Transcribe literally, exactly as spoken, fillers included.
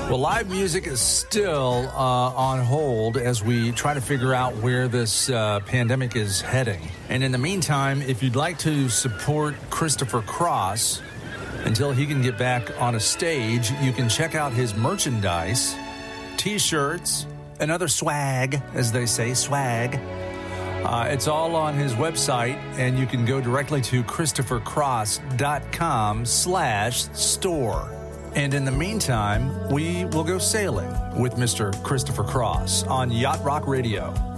Well, live music is still uh, on hold as we try to figure out where this uh, pandemic is heading. And in the meantime, if you'd like to support Christopher Cross until he can get back on a stage, you can check out his merchandise, T-shirts, and other swag, as they say, swag. Uh, it's all on his website, and you can go directly to christophercross.com slash store. And in the meantime, we will go sailing with Mister Christopher Cross on Yacht Rock Radio.